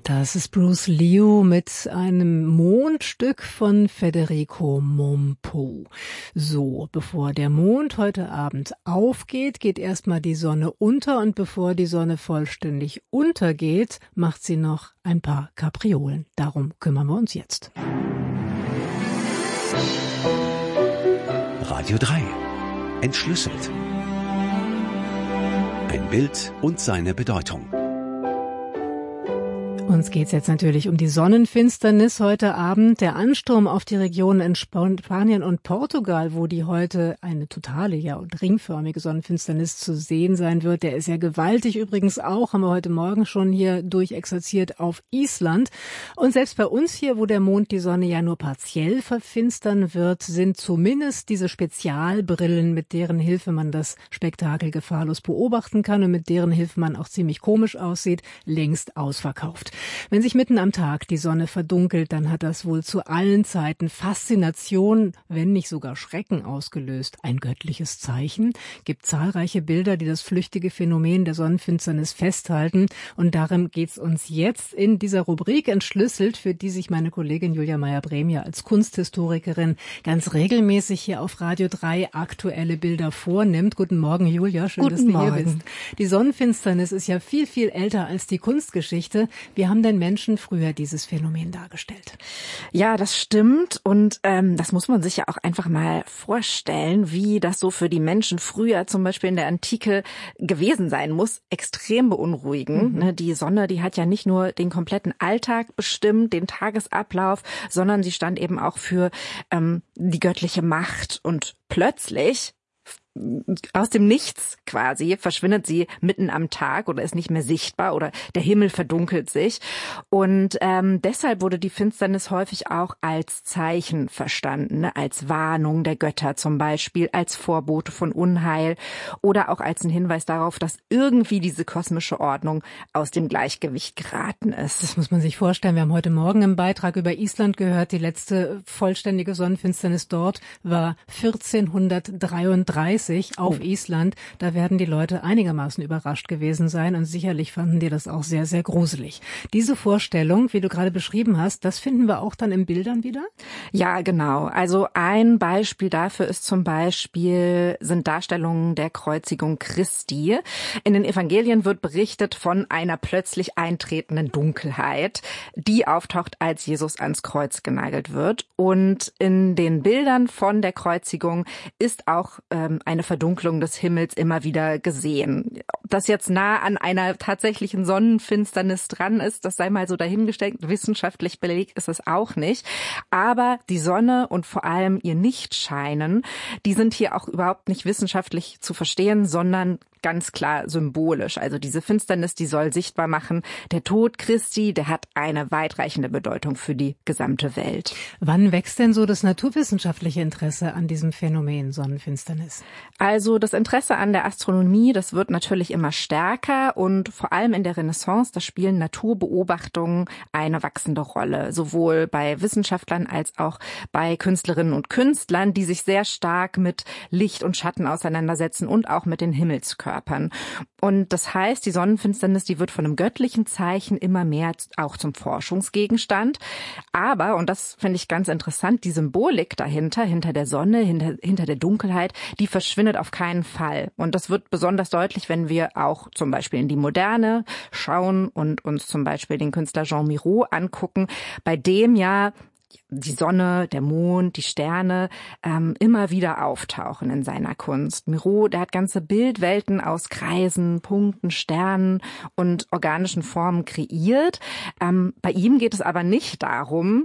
Das ist Bruce Liu mit einem Mondstück von Federico Mompo. So, bevor der Mond heute Abend aufgeht, geht erstmal die Sonne unter und bevor die Sonne vollständig untergeht, macht sie noch ein paar Kapriolen. Darum kümmern wir uns jetzt. Radio 3. Entschlüsselt. Ein Bild und seine Bedeutung. Uns geht's jetzt natürlich um die Sonnenfinsternis heute Abend. Der Ansturm auf die Regionen in Spanien und Portugal, wo die heute eine totale, und ringförmige Sonnenfinsternis zu sehen sein wird, der ist ja gewaltig. Übrigens auch, haben wir heute Morgen schon hier durchexerziert, auf Island. Und selbst bei uns hier, wo der Mond die Sonne ja nur partiell verfinstern wird, sind zumindest diese Spezialbrillen, mit deren Hilfe man das Spektakel gefahrlos beobachten kann und mit deren Hilfe man auch ziemlich komisch aussieht, längst ausverkauft. Wenn sich mitten am Tag die Sonne verdunkelt, dann hat das wohl zu allen Zeiten Faszination, wenn nicht sogar Schrecken ausgelöst. Ein göttliches Zeichen. Gibt zahlreiche Bilder, die das flüchtige Phänomen der Sonnenfinsternis festhalten. Und darum geht's uns jetzt in dieser Rubrik entschlüsselt, für die sich meine Kollegin Julia Meyer-Bremjer als Kunsthistorikerin ganz regelmäßig hier auf Radio 3 aktuelle Bilder vornimmt. Guten Morgen, Julia. Schön, dass du hier bist. Die Sonnenfinsternis ist ja viel, viel älter als die Kunstgeschichte. Wie haben denn Menschen früher dieses Phänomen dargestellt? Ja, das stimmt. Und das muss man sich ja auch einfach mal vorstellen, wie das so für die Menschen früher, zum Beispiel in der Antike, gewesen sein muss. Extrem beunruhigend. Mhm. Die Sonne, die hat ja nicht nur den kompletten Alltag bestimmt, den Tagesablauf, sondern sie stand eben auch für die göttliche Macht. Und plötzlich aus dem Nichts quasi verschwindet sie mitten am Tag oder ist nicht mehr sichtbar oder der Himmel verdunkelt sich. Und deshalb wurde die Finsternis häufig auch als Zeichen verstanden, ne? Als Warnung der Götter zum Beispiel, als Vorbote von Unheil oder auch als ein Hinweis darauf, dass irgendwie diese kosmische Ordnung aus dem Gleichgewicht geraten ist. Das muss man sich vorstellen. Wir haben heute Morgen im Beitrag über Island gehört, die letzte vollständige Sonnenfinsternis dort war 1433 auf Island. Da werden die Leute einigermaßen überrascht gewesen sein und sicherlich fanden die das auch sehr, sehr gruselig. Diese Vorstellung, wie du gerade beschrieben hast, das finden wir auch dann in Bildern wieder? Ja, genau. Also ein Beispiel dafür ist sind Darstellungen der Kreuzigung Christi. In den Evangelien wird berichtet von einer plötzlich eintretenden Dunkelheit, die auftaucht, als Jesus ans Kreuz genagelt wird. Und in den Bildern von der Kreuzigung ist auch eine Verdunklung des Himmels immer wieder gesehen. Ob das jetzt nah an einer tatsächlichen Sonnenfinsternis dran ist, das sei mal so dahingestellt. Wissenschaftlich belegt ist es auch nicht. Aber die Sonne und vor allem ihr Nichtscheinen, die sind hier auch überhaupt nicht wissenschaftlich zu verstehen, sondern ganz klar symbolisch. Also diese Finsternis, die soll sichtbar machen, der Tod Christi, der hat eine weitreichende Bedeutung für die gesamte Welt. Wann wächst denn so das naturwissenschaftliche Interesse an diesem Phänomen Sonnenfinsternis? Also das Interesse an der Astronomie, das wird natürlich immer stärker und vor allem in der Renaissance, da spielen Naturbeobachtungen eine wachsende Rolle, sowohl bei Wissenschaftlern als auch bei Künstlerinnen und Künstlern, die sich sehr stark mit Licht und Schatten auseinandersetzen und auch mit den Himmelskörpern. Und das heißt, die Sonnenfinsternis, die wird von einem göttlichen Zeichen immer mehr auch zum Forschungsgegenstand. Aber, und das finde ich ganz interessant, die Symbolik dahinter, hinter der Sonne, hinter der Dunkelheit, die verschwindet auf keinen Fall. Und das wird besonders deutlich, wenn wir auch zum Beispiel in die Moderne schauen und uns zum Beispiel den Künstler Jean Miro angucken, bei dem ja die Sonne, der Mond, die Sterne immer wieder auftauchen in seiner Kunst. Miro, der hat ganze Bildwelten aus Kreisen, Punkten, Sternen und organischen Formen kreiert. Bei ihm geht es aber nicht darum,